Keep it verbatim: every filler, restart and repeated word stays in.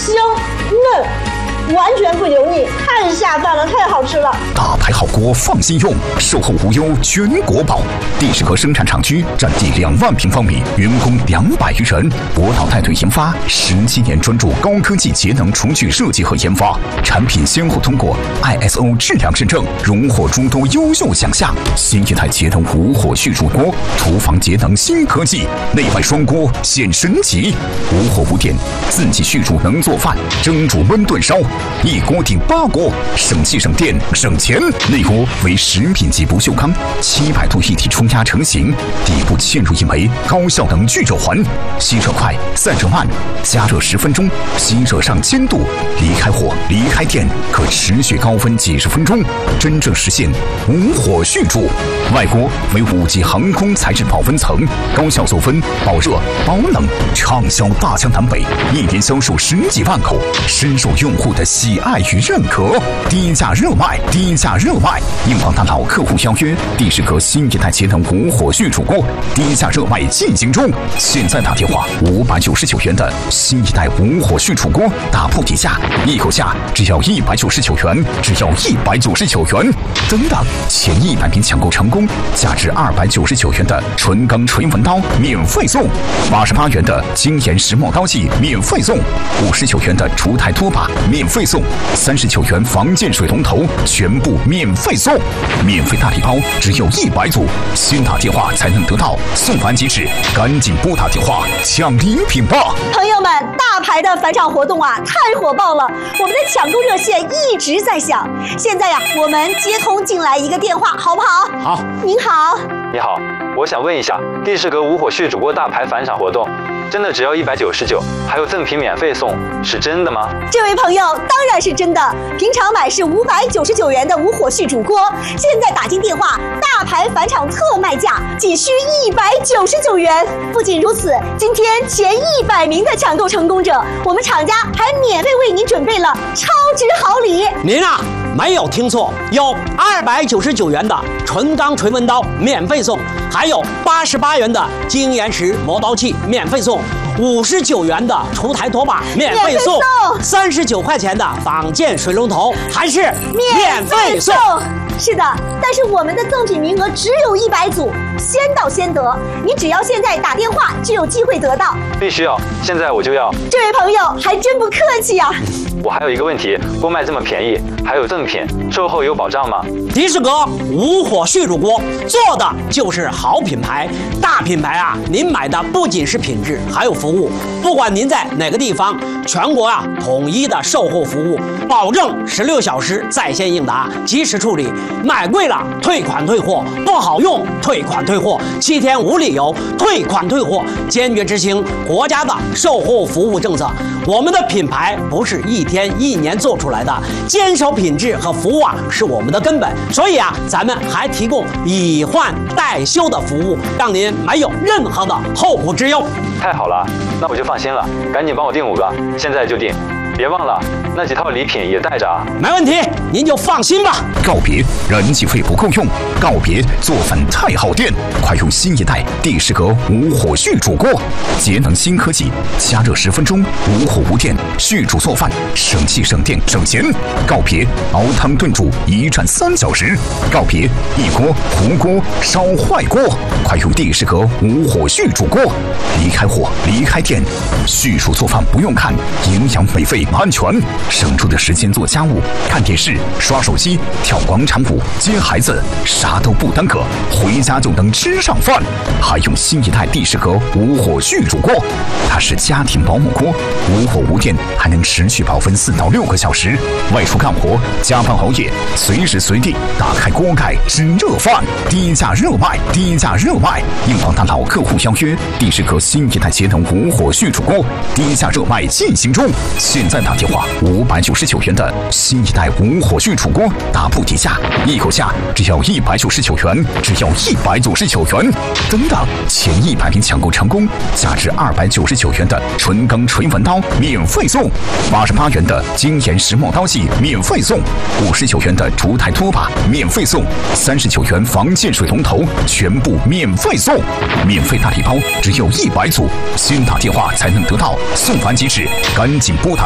香嫩，完全不油腻，太下饭了，太好吃了。 大牌好锅放心用，售后无忧全国保。地势和生产厂区占地两万平方米，员工两百余人。博导带队研发，十七年专注高科技节能厨具设计和研发，产品先后通过 I S O 质量认证，荣获诸多优秀奖项。新一代节能无火续煮锅，厨房节能新科技，内外双锅显神奇。无火无电，自己续煮能做饭，蒸煮焖炖烧，一锅顶八锅，省气省电省钱。内锅为食品级不锈钢，七百度一体冲压成型，底部嵌入一枚高效能聚热环，吸热快，散热慢，加热十分钟，吸热上千度，离开火离开电，可持续高温几十分钟，真正实现无火续煮。外锅为五级航空材质保温层，高效做温、保热、保冷，畅销大江南北，一年销售十几万口，深受用户的喜爱与认可。低价热卖，低价热卖！应广大老客户邀约，地势阁新一代节能无火续煮锅低价热卖进行中。现在打电话，五百九十九元的新一代无火续煮锅打破底价，一口价只要一百九十九元，只要一百九十九元。等等，前一百名抢购成功，价值二百九十九元的纯钢锤纹刀免费送，八十八元的精研石墨刀器免费送，五十九元的厨台拖把免费送，三十九元防溅水龙头全部免费送，免费大礼包只有一百组，先打电话才能得到，送完即止，赶紧拨打电话抢礼品吧！ 朋友们，大牌的返场活动啊，太火爆了！我们的抢购热线一直在响。现在呀、啊，我们接通进来一个电话，好不好？ 好。 您好。 你好，我想问一下，地势阁无火续煮锅大牌返场活动，真的只要一百九十九，还有赠品免费送，是真的吗？ 这位朋友，当然是真的。平常买是五百九十九元的无火续煮锅，现在打进电话，大牌返场特卖价仅需一百九十九元。不仅如此，今天前一百名的抢购成功者，我们厂家还免费为您准备了超值好礼。 您啊，没有听错，有二百九十九元的纯钢锤纹刀免费送，还有八十八元的精研石磨刀器免费送，五十九元的厨台拖把免费送，三十九块钱的防溅水龙头还是免费送。 是的，但是我们的赠品名额只有一百组，先到先得。你只要现在打电话就有机会得到。 必须要，现在我就要。 这位朋友还真不客气啊。 我还有一个问题，锅卖这么便宜，还有赠品，售后有保障吗？ 迪士阁无火续煮锅做的就是好品牌，大品牌啊！您买的不仅是品质，还有服务。不管您在哪个地方，全国啊统一的售后服务，保证十六小时在线应答，及时处理。买贵了退款退货，不好用退款退货，七天无理由退款退货，坚决执行国家的售后服务政策。我们的品牌不是一天一年做出来的，坚守品质和服务啊是我们的根本。所以啊，咱们还提供以换代修的服务，让您没有任何的后顾之忧。 太好了，那我就放心了，赶紧帮我订五个，现在就订。别忘了，那几套礼品也带着啊。 没问题，您就放心吧。 告别燃气费不够用，告别做饭太耗电，快用新一代地势阁无火续煮锅，节能新科技，加热十分钟，无火无电，续煮做饭，省气省电省钱。告别熬汤炖煮一站三小时，告别一锅糊锅烧坏锅，快用地势阁无火续煮锅，离开火离开电，续煮做饭不用看，营养美味安全，省出的时间做家务、看电视、刷手机、跳广场舞、接孩子，啥都不耽搁，回家就能吃上饭。还用新一代地势阁无火续煮锅，它是家庭保姆锅，无火无电，还能持续保温四到六个小时。外出干活、加班熬夜，随时随地打开锅盖吃热饭，低价热卖，低价热卖！应广大老客户邀约，地势阁新一代节能无火续煮锅低价热卖进行中。现在打电话，五百九十九元的新一代无火续煮锅打破底价，一口价只要一百九十九元，只要一百九十九元。等等，前一百名抢购成功，价值二百九十九元的纯钢锤纹刀免费送，八十八元的精研石墨刀器免费送，五十九元的烛台拖把免费送，三十九元防溅水龙头全部免费送，免费大礼包只有一百组，先打电话才能得到，送完即止，赶紧拨打。